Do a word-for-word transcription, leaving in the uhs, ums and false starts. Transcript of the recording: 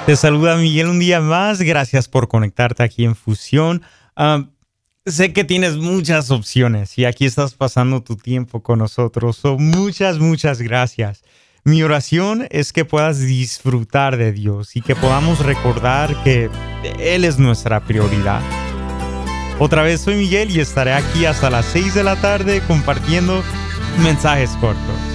Te saluda Miguel un día más. Gracias por conectarte aquí en Fusión. Um, sé que tienes muchas opciones y aquí estás pasando tu tiempo con nosotros. So, muchas, muchas gracias. Mi oración es que puedas disfrutar de Dios y que podamos recordar que Él es nuestra prioridad. Otra vez soy Miguel y estaré aquí hasta las seis de la tarde compartiendo mensajes cortos.